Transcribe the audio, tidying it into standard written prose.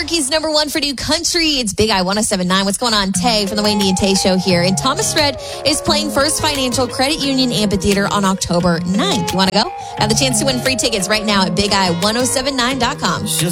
Albuquerque's number one for new country. It's Big Eye 107.9. What's going on, Tay, from the Wendy and Tay Show here. And Thomas Red is playing First Financial Credit Union Amphitheater on October 9th. You want to go? Have the chance to win free tickets right now at BigEye1079.com.